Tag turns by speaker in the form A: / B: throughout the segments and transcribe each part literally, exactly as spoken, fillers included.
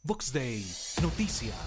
A: Vox Day, noticias.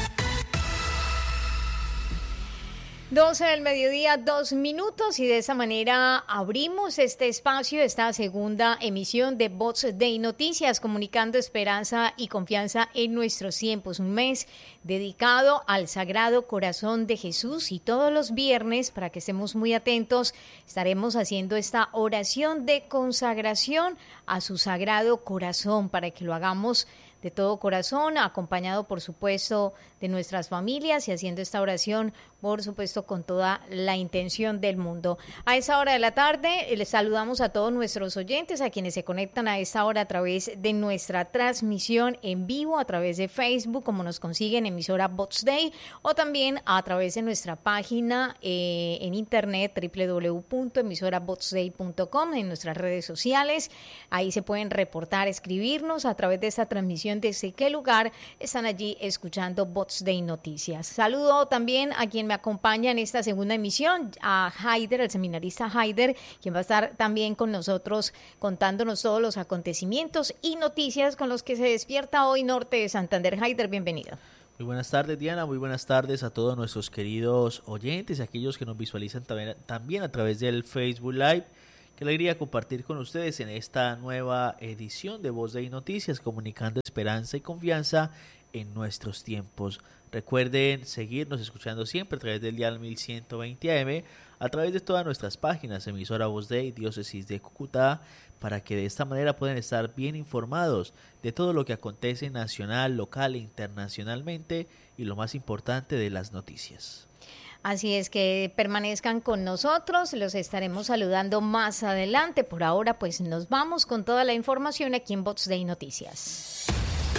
B: doce del mediodía, dos minutos, y de esa manera abrimos este espacio, esta segunda emisión de Vox Day Noticias, comunicando esperanza y confianza en nuestros tiempos. Un mes dedicado al Sagrado Corazón de Jesús, y todos los viernes, para que estemos muy atentos, estaremos haciendo esta oración de consagración a su Sagrado Corazón, para que lo hagamos de todo corazón, acompañado por supuesto de nuestras familias, y haciendo esta oración por supuesto con toda la intención del mundo. A esa hora de la tarde les saludamos a todos nuestros oyentes, a quienes se conectan a esta hora a través de nuestra transmisión en vivo, a través de Facebook, como nos consiguen, emisora Vox Day, o también a través de nuestra página eh, en internet doble u doble u doble u punto emisora vox day punto com, en nuestras redes sociales. Ahí se pueden reportar, escribirnos a través de esta transmisión desde qué lugar están allí escuchando Vox Day Noticias. Saludo también a quien me acompaña en esta segunda emisión, a Haider, el seminarista Haider, quien va a estar también con nosotros contándonos todos los acontecimientos y noticias con los que se despierta hoy Norte de Santander. Haider, bienvenido.
C: Muy buenas tardes, Diana, muy buenas tardes a todos nuestros queridos oyentes, aquellos que nos visualizan también, también a través del Facebook Live. Qué alegría compartir con ustedes en esta nueva edición de Vox Day Noticias, comunicando esperanza y confianza en nuestros tiempos. Recuerden seguirnos escuchando siempre a través del dial mil ciento veinte A M, a través de todas nuestras páginas, emisora Vox Day, Diócesis de Cúcuta, para que de esta manera puedan estar bien informados de todo lo que acontece nacional, local e internacionalmente, y lo más importante, de las noticias.
B: Así es, que permanezcan con nosotros, los estaremos saludando más adelante. Por ahora, pues nos vamos con toda la información aquí en Vox Day Noticias.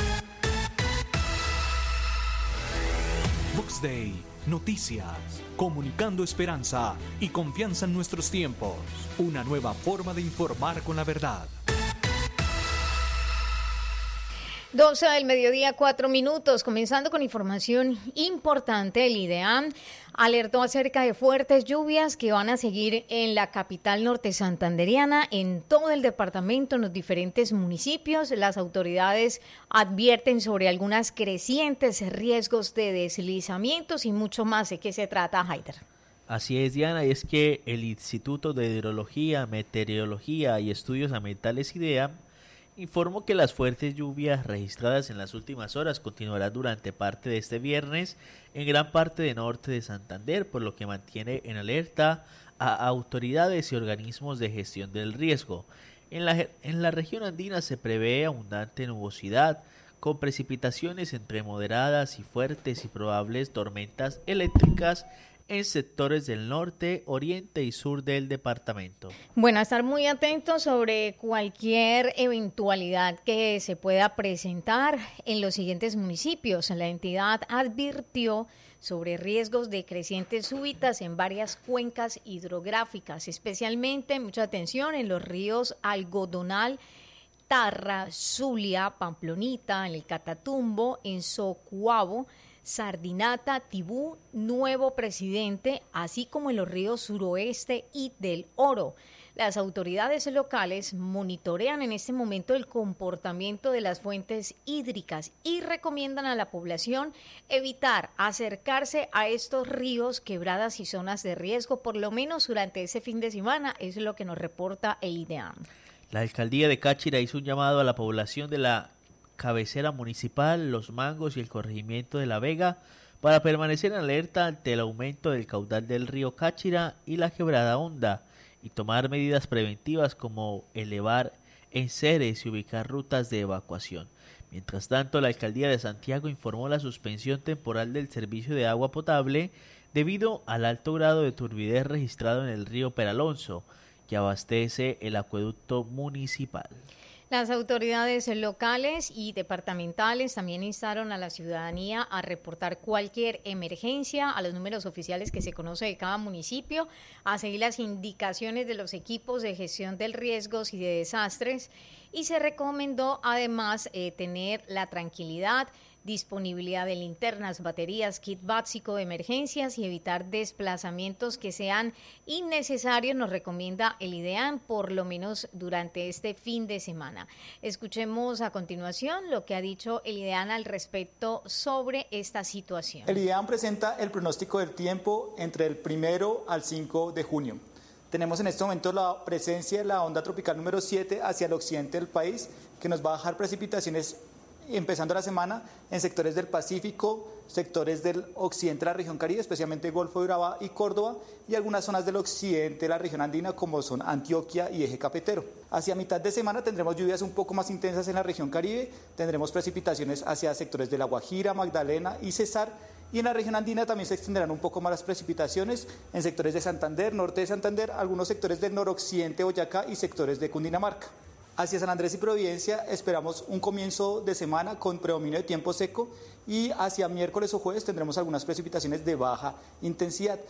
A: Vox Day, noticias, comunicando esperanza y confianza en nuestros tiempos. Una nueva forma de informar con la verdad.
B: doce del mediodía, cuatro minutos, comenzando con información importante. El IDEAM alertó acerca de fuertes lluvias que van a seguir en la capital norte santanderiana, en todo el departamento, en los diferentes municipios. Las autoridades advierten sobre algunas crecientes riesgos de deslizamientos y mucho más. ¿De qué se trata, Haider?
C: Así es, Diana, y es que el Instituto de Hidrología, Meteorología y Estudios Ambientales IDEAM informó que las fuertes lluvias registradas en las últimas horas continuarán durante parte de este viernes en gran parte de norte de Santander, por lo que mantiene en alerta a autoridades y organismos de gestión del riesgo. En la, en la región andina se prevé abundante nubosidad, con precipitaciones entre moderadas y fuertes y probables tormentas eléctricas en sectores del norte, oriente y sur del departamento.
B: Bueno, a estar muy atentos sobre cualquier eventualidad que se pueda presentar en los siguientes municipios. La entidad advirtió sobre riesgos de crecientes súbitas en varias cuencas hidrográficas, especialmente, mucha atención, en los ríos Algodonal, Tarra, Zulia, Pamplonita, en el Catatumbo, en Socuabo, Sardinata, Tibú, Nuevo Presidente, así como en los ríos Suroeste y del Oro. Las autoridades locales monitorean en este momento el comportamiento de las fuentes hídricas y recomiendan a la población evitar acercarse a estos ríos, quebradas y zonas de riesgo, por lo menos durante ese fin de semana. Eso es lo que nos reporta el IDEAM.
C: La alcaldía de Cáchira hizo un llamado a la población de la cabecera municipal, Los Mangos y el corregimiento de La Vega para permanecer en alerta ante el aumento del caudal del río Cáchira y la quebrada Honda, y tomar medidas preventivas como elevar enseres y ubicar rutas de evacuación. Mientras tanto, la alcaldía de Santiago informó la suspensión temporal del servicio de agua potable debido al alto grado de turbidez registrado en el río Peralonso, que abastece el acueducto municipal.
B: Las autoridades locales y departamentales también instaron a la ciudadanía a reportar cualquier emergencia a los números oficiales que se conoce de cada municipio, a seguir las indicaciones de los equipos de gestión de riesgos y de desastres, y se recomendó además eh, tener la tranquilidad, disponibilidad de linternas, baterías, kit básico de emergencias y evitar desplazamientos que sean innecesarios, nos recomienda el IDEAM, por lo menos durante este fin de semana. Escuchemos a continuación lo que ha dicho el IDEAM al respecto sobre esta situación.
D: El IDEAM presenta el pronóstico del tiempo entre el primero al cinco de junio. Tenemos en este momento la presencia de la onda tropical número siete hacia el occidente del país, que nos va a dejar precipitaciones empezando la semana en sectores del Pacífico, sectores del occidente de la región Caribe, especialmente Golfo de Urabá y Córdoba, y algunas zonas del occidente de la región andina como son Antioquia y Eje Cafetero. Hacia mitad de semana tendremos lluvias un poco más intensas en la región Caribe, tendremos precipitaciones hacia sectores de La Guajira, Magdalena y Cesar, y en la región andina también se extenderán un poco más las precipitaciones en sectores de Santander, norte de Santander, algunos sectores del noroccidente Boyacá y sectores de Cundinamarca. Hacia San Andrés y Providencia esperamos un comienzo de semana con predominio de tiempo seco y hacia miércoles o jueves tendremos algunas precipitaciones de baja intensidad.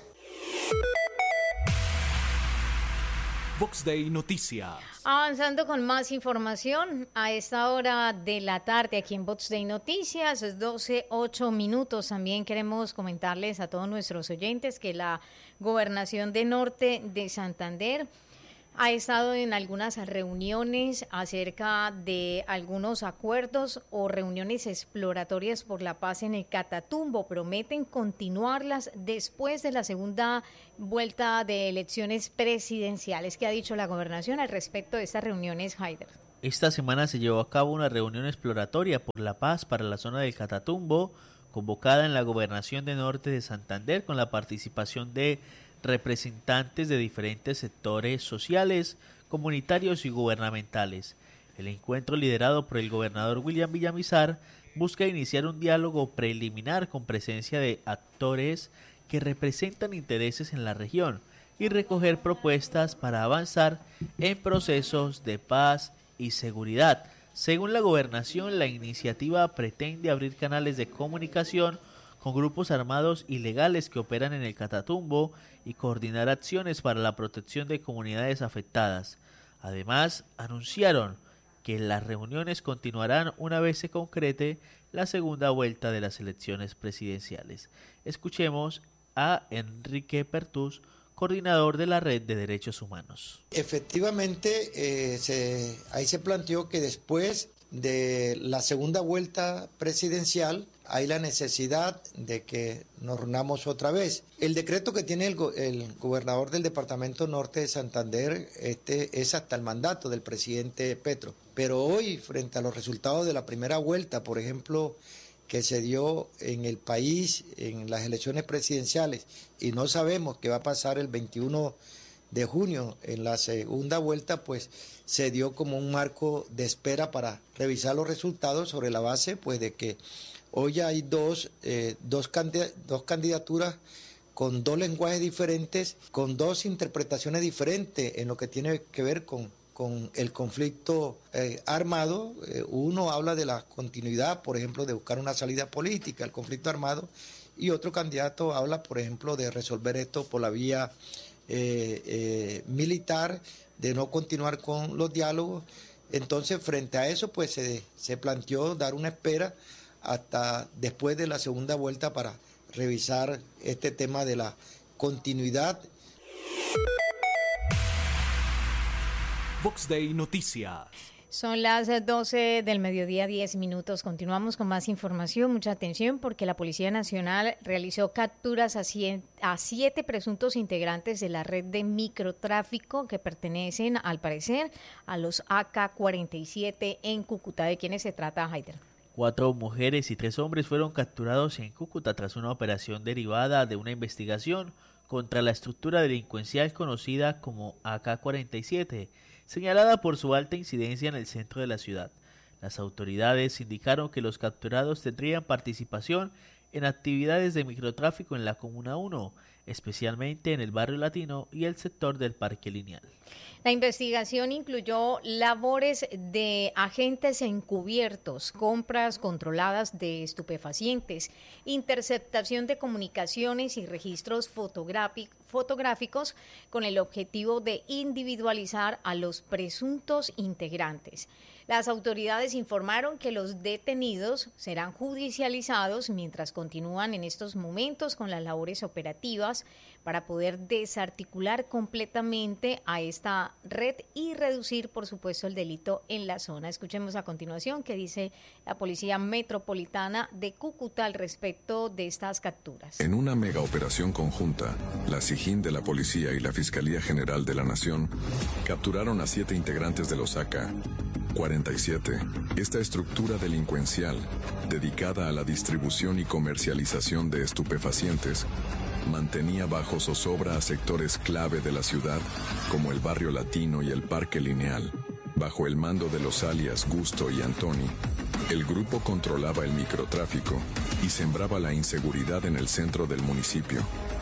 A: Vox Day Noticias.
B: Avanzando con más información, a esta hora de la tarde aquí en Vox Day Noticias, es doce, ocho minutos. También queremos comentarles a todos nuestros oyentes que la Gobernación de Norte de Santander ha estado en algunas reuniones acerca de algunos acuerdos o reuniones exploratorias por la paz en el Catatumbo. Prometen continuarlas después de la segunda vuelta de elecciones presidenciales. ¿Qué ha dicho la gobernación al respecto de estas reuniones, Haider?
C: Esta semana se llevó a cabo una reunión exploratoria por la paz para la zona del Catatumbo, convocada en la Gobernación de Norte de Santander con la participación de representantes de diferentes sectores sociales, comunitarios y gubernamentales. El encuentro, liderado por el gobernador William Villamizar, busca iniciar un diálogo preliminar con presencia de actores que representan intereses en la región y recoger propuestas para avanzar en procesos de paz y seguridad. Según la gobernación, la iniciativa pretende abrir canales de comunicación con grupos armados ilegales que operan en el Catatumbo y coordinar acciones para la protección de comunidades afectadas. Además, anunciaron que las reuniones continuarán una vez se concrete la segunda vuelta de las elecciones presidenciales. Escuchemos a Enrique Pertús, coordinador de la Red de Derechos Humanos.
E: Efectivamente, eh, se, ahí se planteó que después de la segunda vuelta presidencial hay la necesidad de que nos reunamos otra vez. El decreto que tiene el, go- el gobernador del departamento norte de Santander este, es hasta el mandato del presidente Petro. Pero hoy, frente a los resultados de la primera vuelta, por ejemplo, que se dio en el país en las elecciones presidenciales, y no sabemos qué va a pasar el veintiuno de junio en la segunda vuelta, pues se dio como un marco de espera para revisar los resultados sobre la base pues de que hoy hay dos, eh, dos, candid- dos candidaturas con dos lenguajes diferentes, con dos interpretaciones diferentes en lo que tiene que ver con, con el conflicto eh, armado. Eh, uno habla de la continuidad, por ejemplo, de buscar una salida política al conflicto armado, y otro candidato habla, por ejemplo, de resolver esto por la vía eh, eh, militar, de no continuar con los diálogos. Entonces, frente a eso, pues se, se planteó dar una espera hasta después de la segunda vuelta para revisar este tema de la continuidad.
A: Vox Day Noticias.
B: Son las doce del mediodía, diez minutos. Continuamos con más información. Mucha atención porque la Policía Nacional realizó capturas a, cien, a siete presuntos integrantes de la red de microtráfico que pertenecen, al parecer, a los A K cuarenta y siete en Cúcuta. ¿De quiénes se trata, Haider?
C: Cuatro mujeres y tres hombres fueron capturados en Cúcuta tras una operación derivada de una investigación contra la estructura delincuencial conocida como A K cuarenta y siete, señalada por su alta incidencia en el centro de la ciudad. Las autoridades indicaron que los capturados tendrían participación en actividades de microtráfico en la Comuna uno, especialmente en el barrio latino y el sector del Parque Lineal.
B: La investigación incluyó labores de agentes encubiertos, compras controladas de estupefacientes, interceptación de comunicaciones y registros fotográficos fotográficos con el objetivo de individualizar a los presuntos integrantes. Las autoridades informaron que los detenidos serán judicializados mientras continúan en estos momentos con las labores operativas para poder desarticular completamente a esta red y reducir, por supuesto, el delito en la zona. Escuchemos a continuación qué dice la Policía Metropolitana de Cúcuta al respecto de estas capturas.
F: En una mega operación conjunta, la SIJIN de la Policía y la Fiscalía General de la Nación capturaron a siete integrantes de los A C A cuarenta y siete. Esta estructura delincuencial, dedicada a la distribución y comercialización de estupefacientes, mantenía bajo zozobra a sectores clave de la ciudad, como el Barrio Latino y el Parque Lineal. Bajo el mando de los alias Gusto y Antoni, el grupo controlaba el microtráfico y sembraba la inseguridad en el centro del municipio.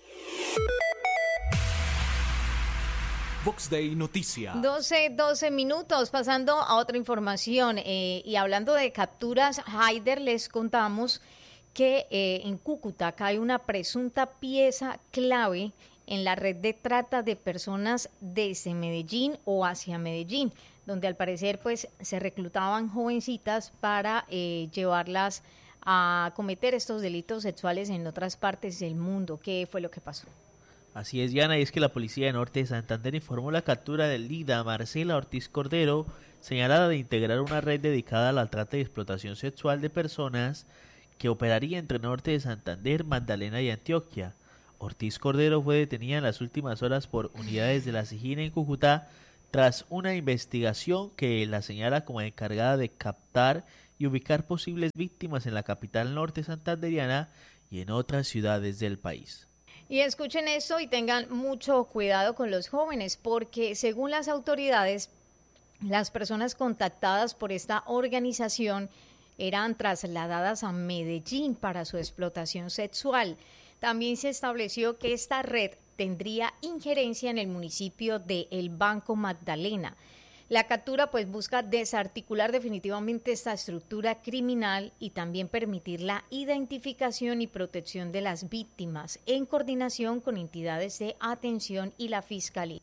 A: Vox Day Noticias.
B: doce, doce minutos, pasando a otra información eh, y hablando de capturas, Haider, les contamos que eh, en Cúcuta hay una presunta pieza clave en la red de trata de personas desde Medellín o hacia Medellín, donde al parecer pues se reclutaban jovencitas para eh, llevarlas a cometer estos delitos sexuales en otras partes del mundo. ¿Qué fue lo que pasó?
C: Así es, Diana, y es que la Policía de Norte de Santander informó la captura de Lida Marcela Ortiz Cordero, señalada de integrar una red dedicada a la trata y explotación sexual de personas que operaría entre Norte de Santander, Magdalena y Antioquia. Ortiz Cordero fue detenida en las últimas horas por unidades de la SIJIN en Cúcuta tras una investigación que la señala como encargada de captar y ubicar posibles víctimas en la capital norte santanderiana y en otras ciudades del país.
B: Y escuchen esto y tengan mucho cuidado con los jóvenes, porque según las autoridades, las personas contactadas por esta organización eran trasladadas a Medellín para su explotación sexual. También se estableció que esta red tendría injerencia en el municipio de El Banco Magdalena. La captura pues busca desarticular definitivamente esta estructura criminal y también permitir la identificación y protección de las víctimas en coordinación con entidades de atención y la Fiscalía.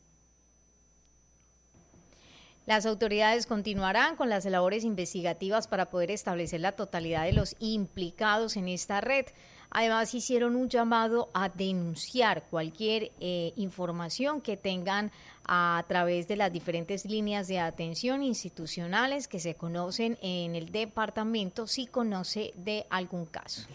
B: Las autoridades continuarán con las labores investigativas para poder establecer la totalidad de los implicados en esta red. Además, hicieron un llamado a denunciar cualquier eh, información que tengan a través de las diferentes líneas de atención institucionales que se conocen en el departamento, si conoce de algún caso.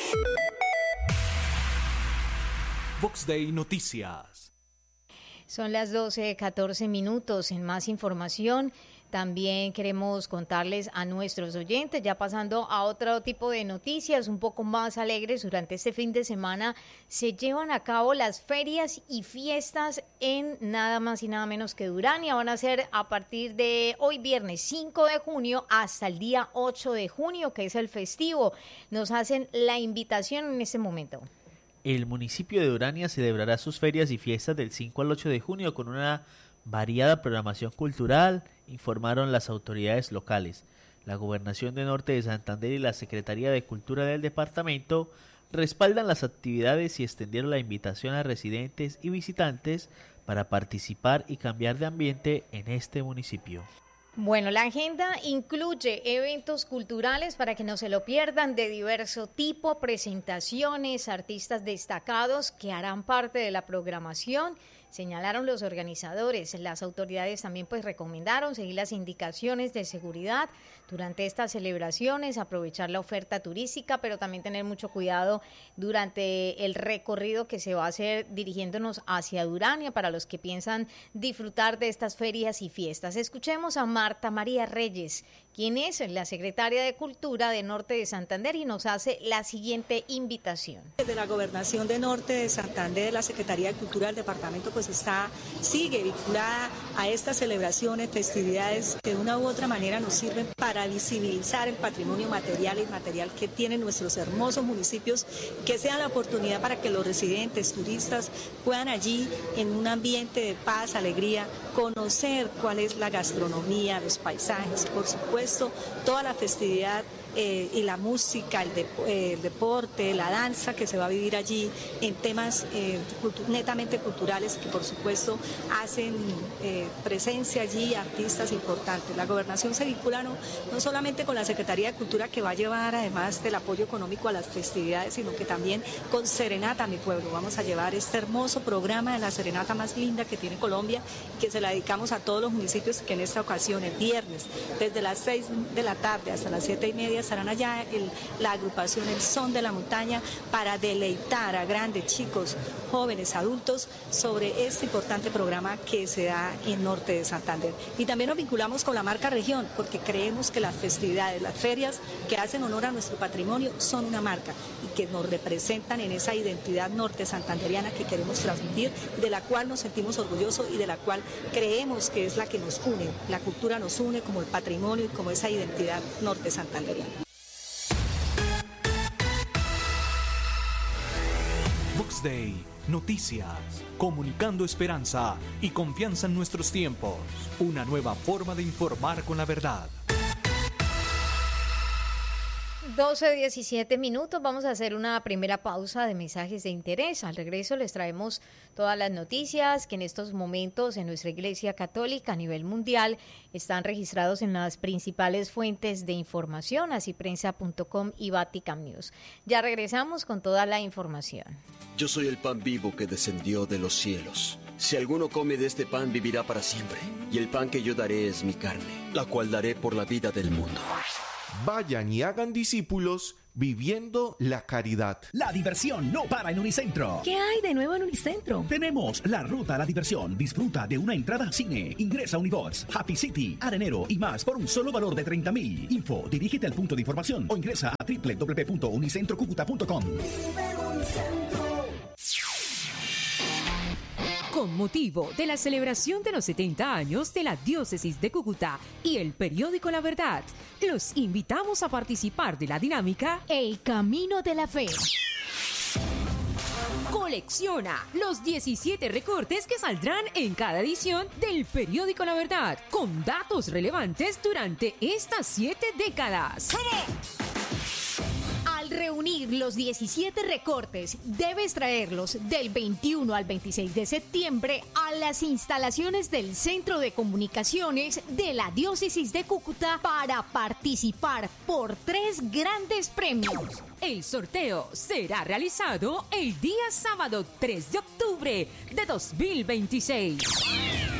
A: Vox Day Noticias.
B: Son las doce, catorce minutos. En más información, también queremos contarles a nuestros oyentes, ya pasando a otro tipo de noticias un poco más alegres, durante este fin de semana se llevan a cabo las ferias y fiestas en nada más y nada menos que Durania. Van a ser a partir de hoy viernes cinco de junio hasta el día ocho de junio, que es el festivo. Nos hacen la invitación en este momento.
C: El municipio de Durania celebrará sus ferias y fiestas del cinco al ocho de junio con una variada programación cultural, informaron las autoridades locales. La Gobernación de Norte de Santander y la Secretaría de Cultura del departamento respaldan las actividades y extendieron la invitación a residentes y visitantes para participar y cambiar de ambiente en este municipio.
B: Bueno, la agenda incluye eventos culturales para que no se lo pierdan de diverso tipo, presentaciones, artistas destacados que harán parte de la programación, señalaron los organizadores. Las autoridades también pues recomendaron seguir las indicaciones de seguridad durante estas celebraciones, aprovechar la oferta turística, pero también tener mucho cuidado durante el recorrido que se va a hacer dirigiéndonos hacia Durania para los que piensan disfrutar de estas ferias y fiestas. Escuchemos a Marta María Reyes, quien es la secretaria de Cultura de Norte de Santander, y nos hace la siguiente invitación.
G: Desde la Gobernación de Norte de Santander, la Secretaría de Cultura del departamento pues está, sigue vinculada a estas celebraciones, festividades que de una u otra manera nos sirven para visibilizar el patrimonio material e inmaterial que tienen nuestros hermosos municipios, que sea la oportunidad para que los residentes, turistas puedan allí en un ambiente de paz, alegría, conocer cuál es la gastronomía, los paisajes, por supuesto, toda la festividad eh, y la música, el, de, eh, el deporte, la danza que se va a vivir allí en temas eh, cultu- netamente culturales que por supuesto hacen eh, presencia allí artistas importantes. La gobernación se vincula no, no solamente con la Secretaría de Cultura, que va a llevar además del apoyo económico a las festividades, sino que también con Serenata Mi Pueblo. Vamos a llevar este hermoso programa de la serenata más linda que tiene Colombia, que se la dedicamos a todos los municipios que en esta ocasión, el viernes, desde las seis de la tarde hasta las siete y media, estarán allá el, la agrupación El Son de la Montaña para deleitar a grandes, chicos, jóvenes, adultos sobre este importante programa que se da en Norte de Santander. Y también nos vinculamos con la marca Región, porque creemos que las festividades, las ferias que hacen honor a nuestro patrimonio son una marca y que nos representan en esa identidad norte santanderiana que queremos transmitir, de la cual nos sentimos orgullosos y de la cual creemos que es la que nos une. La cultura nos une como el patrimonio y como esa identidad norte santanderiana.
A: Vox Day, noticias, comunicando esperanza y confianza en nuestros tiempos. Una nueva forma de informar con la verdad.
B: doce diecisiete minutos, vamos a hacer una primera pausa de mensajes de interés. Al regreso les traemos todas las noticias que en estos momentos en nuestra Iglesia Católica a nivel mundial están registrados en las principales fuentes de información, así prensa punto com y Vatican News. Ya regresamos con toda la información.
H: Yo soy el pan vivo que descendió de los cielos. Si alguno come de este pan, vivirá para siempre. Y el pan que yo daré es mi carne, la cual daré por la vida del mundo.
I: Vayan y hagan discípulos viviendo la caridad.
J: La diversión no para en Unicentro.
K: ¿Qué hay de nuevo en Unicentro?
J: Tenemos la ruta a la diversión. Disfruta de una entrada al cine. Ingresa a Unibox, Happy City, Arenero y más por un solo valor de treinta mil. Info, dirígete al punto de información o ingresa a doble u doble u doble u punto unicentro cúcuta punto com.
K: Con motivo de la celebración de los setenta años de la Diócesis de Cúcuta y el periódico La Verdad, los invitamos a participar de la dinámica
B: El Camino de la Fe.
K: Colecciona los diecisiete recortes que saldrán en cada edición del periódico La Verdad, con datos relevantes durante estas siete décadas.
B: Al reunir los diecisiete recortes, debes traerlos del veintiuno al veintiséis de septiembre a las instalaciones del Centro de Comunicaciones de la Diócesis de Cúcuta para participar por tres grandes premios.
K: El sorteo será realizado el día sábado tres de octubre de dos mil veintiséis.